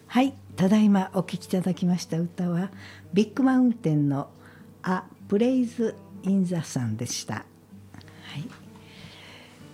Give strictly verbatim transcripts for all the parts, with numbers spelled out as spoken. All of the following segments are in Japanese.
はい、ただいまお聴きいただきました歌はビッグマウンテンの A Praise in the Sun でした。はい、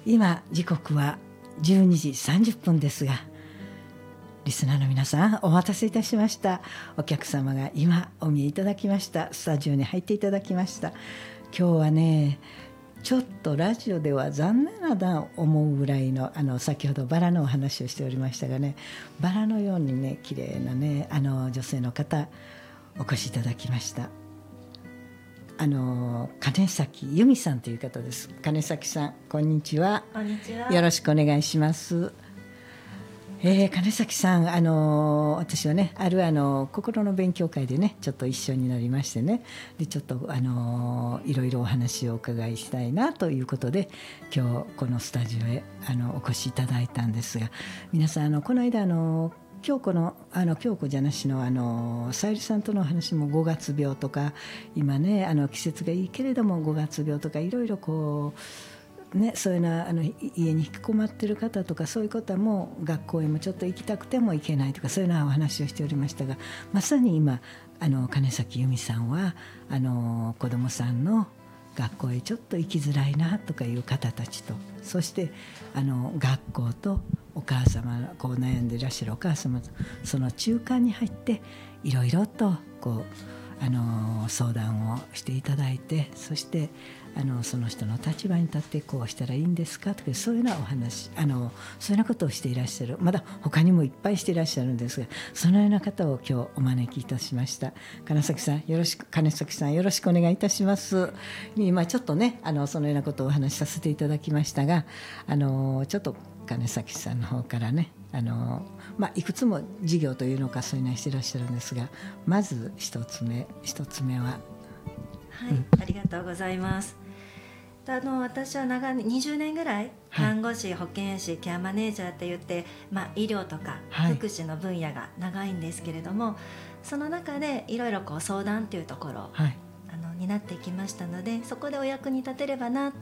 今時刻はじゅうにじさんじゅっぷんですが、リスナーの皆さんお待たせいたしました。お客様が今お見えいただきました。スタジオに入っていただきました。今日はね、ちょっとラジオでは残念なだ思うぐらいの、あの先ほどバラのお話をしておりましたがね、バラのようにね綺麗なね、あの女性の方お越しいただきました。あの金崎由美さんという方です。金崎さん、こんにちは。 こんにちは。 よろしくお願いします。えー、金崎さん、あの私はね、あるあの心の勉強会でねちょっと一緒になりましてね、でちょっとあのいろいろお話をお伺いしたいなということで今日このスタジオへあのお越しいただいたんですが、皆さんあのこの間あの京子のあの京子じゃなしのあのさゆりさんとの話もごがつ病とか、今ねあの季節がいいけれどもごがつ病とかいろいろこうね、そういうのあの家に引きこもっている方とか、そういう方も学校へもちょっと行きたくても行けないとか、そういうのはお話をしておりましたが、まさに今あの金崎由美さんはあの子どもさんの学校へちょっと行きづらいなとかいう方たちと、そしてあの学校とお母様、こう悩んでいらっしゃるお母様とその中間に入っていろいろとこうあの相談をしていただいて、そしてあのその人の立場に立ってこうしたらいいんですかとか、そういうようなお話、あのそういうようなことをしていらっしゃる、まだ他にもいっぱいしていらっしゃるんですが、そのような方を今日お招きいたしました。金崎さんよろしく金崎さんよろしくお願いいたします。今ちょっとねあのそのようなことをお話しさせていただきましたが、あのちょっと金崎さんの方からね、あの、まあ、いくつも事業というのかそういうのをしていらっしゃるんですが、まず一つ目一つ目は、 はい、うん、ありがとうございます。あの私は長年にじゅうねんぐらい看護師、はい、保健師、ケアマネージャーって言って、まあ、医療とか福祉の分野が長いんですけれども、はい、その中でいろいろこう相談っていうところ、はい、あのになってきましたので、そこでお役に立てればなって